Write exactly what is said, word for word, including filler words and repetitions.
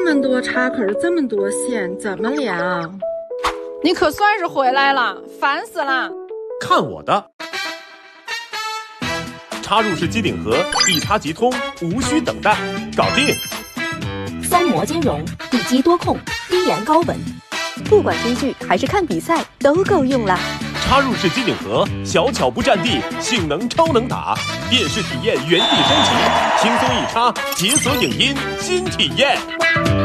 么多插口，这么多线，怎么量？ 你可算是回来了，烦死了！ 看我的！插入式机顶盒，一插即通，无需等待，搞定！ 三模兼容，一机多控，低延高稳，不管追剧还是看比赛都够用了。 插入式机顶盒，小巧不占地，性能超能打，电视体验原地升级，轻松一插，解锁影音新体验。